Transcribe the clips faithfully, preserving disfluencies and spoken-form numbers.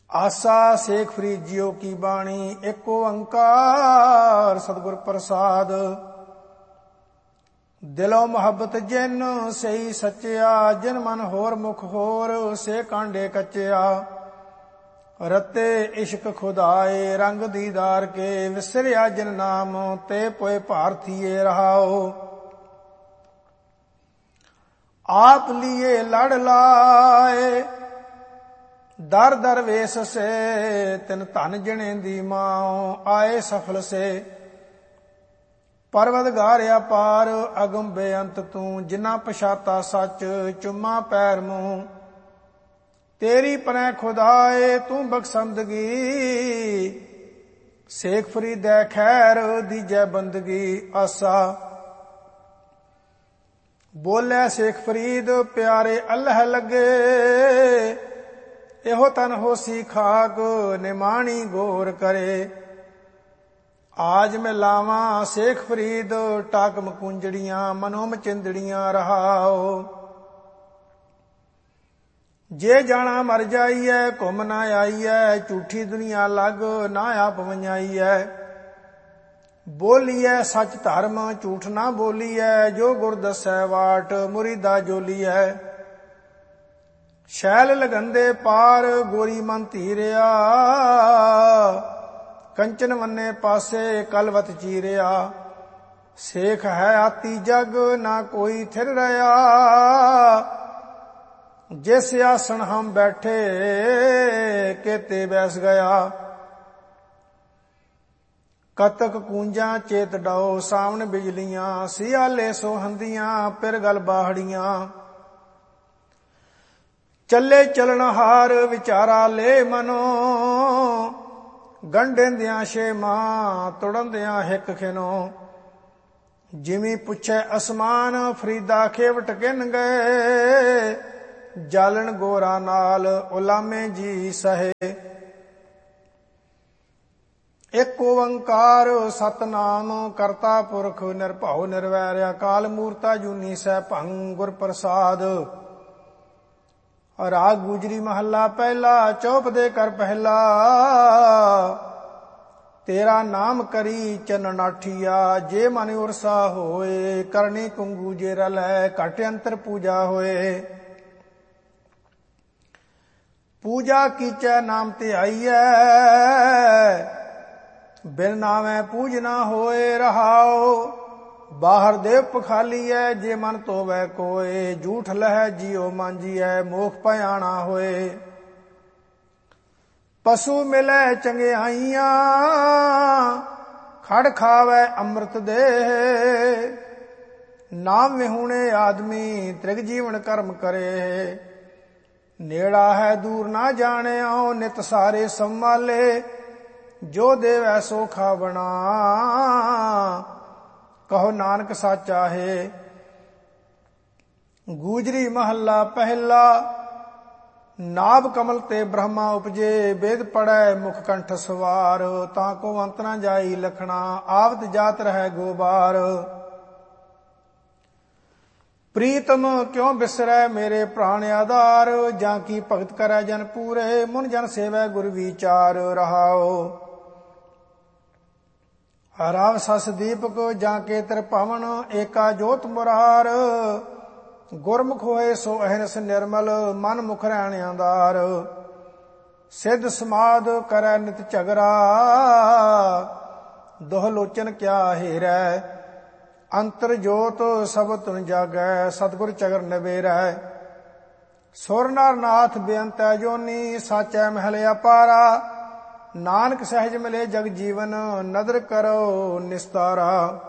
आसा शेख फरीद जियो की बाणी एक ओंकार सतगुर प्रसाद। दिलो मोहब्बत जिन सही सच्चिया जिन मन होर मुख होर से कांडे कच्चिया। रते इश्क खुदाए रंग दीदार के विसरिया जिन नाम ते पोए भारतीय रहाओ। आप लिए लड़ लाए दर दर वेश से तिन धन जने दी माओ आए सफल से। परवदगार अपार अगम बेअंत तू जिना पछाता सच चुम्मा पैर मुंह। तेरी पनै खुदाए तू बख्शंदगी शेख फरीद खैर दीजै बंदगी आसा। बोले शेख फरीद प्यारे अल्लाह लगे एहो तन होसी खाक निमाणी गौर करे। आज मैं लावा शेख फरीद टाक मकुंजड़ियां मनोम चिंदड़ियां रहाओ। जे जाना मर जाइए घुम ना आईए झूठी दुनिया लग ना आप वंजाइए। बोलीए सच धर्म झूठ ना बोलीए जो गुर दसै वाट मुरीदा जोलीए। शैल लगंदे पार गोरी मन धीरिया कंचन वन्ने पासे कलवत चीरिया। शेख है आती जग ना कोई थिर रहा जिस आसन हम बैठे केते बैस गया। कतक कूंजा चेत डाओ सामने बिजलियां सियाले सोहंदियां फिर गल बाहड़ियां। चले चलन हार विचारा ले मनो गंढेंदियां शेमा तुड़ंदियां हिक खिनो। जिमी पुछे असमान फरीदा खेवट किन गए जालन गोरा नाल उलामे जी सहे। एक ओंकार सतनाम करता पुरख निरभउ निर्वैर अकाल मूरता जूनी सै भंग गुर प्रसाद। राग गुजरी महला पहला चौप दे कर पहला। तेरा नाम करी चन नाठिया जे मन उरसा होए। करनी कुंगू जे रलै घट अंतर पूजा होए। पूजा कीचै नाम ते आईयै बिन नामै पूज ना होए रहाओ। बाहर देव पखालीऐ जे मन तोवै कोय झूठ लह जियो मांजिऐ मोख पयाना होए। पशु मिलै चंगियाइयां खड़ खावै अमृत देह। नाम विहूणे आदमी त्रिग जीवन कर्म करे। नेड़ा है दूर ना जाने आओ नित सारे संभाले जो देवै सो खावना कहो नानक साचा है। गूजरी महला पहला नाभ कमल ते ब्रह्मा उपजे वेद पढ़ै मुख कंठ सवार। ताको अंत न जाई लखना आवत जात रह गोबार। प्रीतम क्यों बिसरै मेरे प्राण आधार जाकी भगत करै जन पूरे मुन जन सेवै गुर विचार रहाओ। राव सस दीपक जाके त्रिभवन एका जोत मुरार। गुरमुख होए सो अहरस निर्मल मन मुख रहन आधार। सिद्ध समाध करै नित झगरा दोह लोचन क्या हेरै। अंतर जोत सब तुन जागै सतगुर चगर नबेरै। सुर नर नाथ बेअंत जोनी साचै महल अपारा। नानक सहज मिले जग जीवन नदर करो निस्तारा।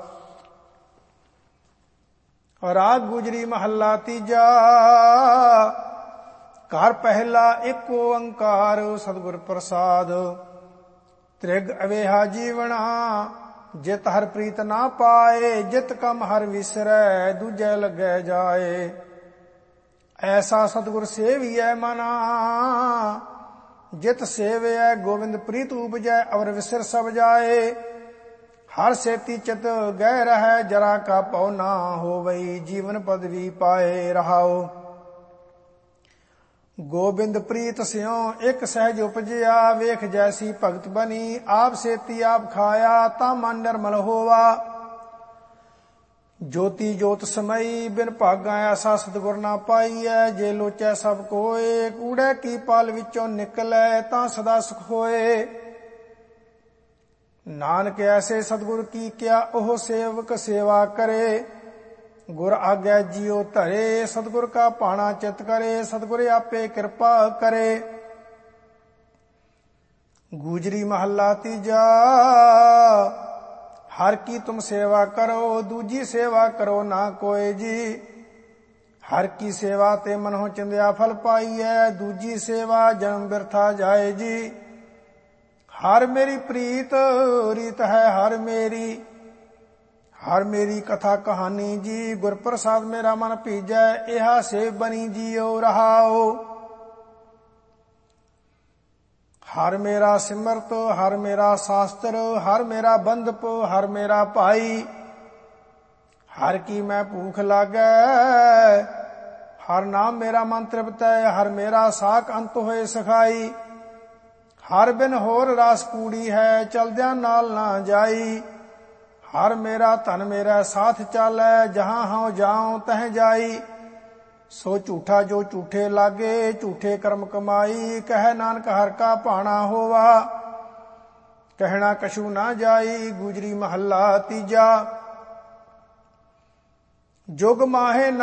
राग गुजरी महला तीजा घर पहला एक ओंकार सतगुर प्रसाद। त्रिग अवेहा जीवना जित हर प्रीत ना पाए जित कम हर विसरै दूजे लगे जाए। ऐसा सतगुर सेवियै मना जित सेवै गोविंद प्रीत उपजै अवर विसर सब जाए। हर सेती चित गह रहै जरा का पौ ना होवई जीवन पदवी पाए रहाओ। ਗੋਬਿੰਦ ਪ੍ਰੀਤ ਸਿਉ ਇੱਕ ਸਹਿਜ ਉਪਜਿਆ, ਵੇਖ ਜੈਸੀ ਭਗਤ ਬਣੀ, ਆਪ ਸੇਤੀ ਆਪ ਖਾਇਆ, ਤਾਂ ਮਨ ਨਿਰਮਲ ਹੋਵਾ। ਜੋਤੀ ਜੋਤ ਸਮਈ ਬਿਨ ਭਾਗਾ ਐਸਾ ਸਤਿਗੁਰ ਨਾ ਪਾਈਐ, ਜੇ ਲੋਚੈ ਸਭ ਕੋਏ, ਕੂੜੇ ਕੀ ਪਾਲ ਵਿੱਚੋਂ ਨਿਕਲੈ, ਤਾਂ ਸਦਾ ਸੁਖ ਹੋਏ। ਨਾਨਕ ਐਸੇ ਸਤਿਗੁਰ ਕੀ ਕਿਆ, ਉਹ ਸੇਵਕ ਸੇਵਾ ਕਰੇ, ਗੁਰ ਆਗੈ ਜੀਉ ਧਰੇ, ਸਤਿਗੁਰ ਕਾ ਭਾਣਾ ਚਿਤ ਕਰੇ, ਸਤਿਗੁਰ ਆਪੇ ਕਿਰਪਾ ਕਰੇ। ਗੂਜਰੀ ਮਹੱਲਾ ਤੀਜਾ। ਹਰ ਕੀ ਤੁਮ ਸੇਵਾ ਕਰੋ, ਦੂਜੀ ਸੇਵਾ ਕਰੋ ਨਾ ਕੋਇ ਜੀ। ਹਰ ਕੀ ਸੇਵਾ ਤੇ ਮਨਹੁ ਚਿੰਦਿਆ ਫਲ ਪਾਈਐ, ਦੂਜੀ ਸੇਵਾ ਜਨਮ ਬਿਰਥਾ ਜਾਏ ਜੀ। ਹਰ ਮੇਰੀ ਪ੍ਰੀਤ ਰੀਤ ਹੈ ਹਰ ਮੇਰੀ, ਹਰ ਮੇਰੀ ਕਥਾ ਕਹਾਣੀ ਜੀ। ਗੁਰ ਪ੍ਰਸਾਦ ਮੇਰਾ ਮਨ ਭੀਜੈ, ਇਹਾ ਸੇਵ ਬਣੀ ਜੀਉ ਰਹਾਉ। ਹਰ ਮੇਰਾ ਸਿਮਰਤ ਹਰ ਮੇਰਾ ਸ਼ਾਸਤਰ, ਹਰ ਮੇਰਾ ਬੰਧਪ ਹਰ ਮੇਰਾ ਭਾਈ। ਹਰ ਕੀ ਮੈਂ ਭੂਖ ਲਾਗੈ, ਹਰ ਨਾਮ ਮੇਰਾ ਮਨ ਤ੍ਰਿਪਤੈ, ਹਰ ਮੇਰਾ ਸਾਖ ਅੰਤ ਹੋਏ ਸਖਾਈ। ਹਰ ਬਿਨ ਹੋਰ ਰਾਸ ਕੂੜੀ ਹੈ, ਚਲਦਿਆਂ ਨਾਲ ਨਾ ਜਾਈ। ਹਰ ਮੇਰਾ ਧਨ ਮੇਰਾ ਸਾਥ ਚਾਲੈ, ਜਹਾਂ ਹਉ ਜਾਉ ਤਹ ਜਾਈ। ਸੋ ਝੂਠਾ ਜੋ ਝੂਠੇ ਲਾਗੇ, ਝੂਠੇ ਕਰਮ ਕਮਾਈ। ਕਹਿ ਨਾਨਕ ਹਰ ਕਾ ਭਾਣਾ ਹੋਵਾ, ਕਹਿਣਾ ਕਛੂ ਨਾ ਜਾਈ। ਗੁਜਰੀ ਮਹੱਲਾ ਤੀਜਾ। ਜੁਗ ਮਾਹੇ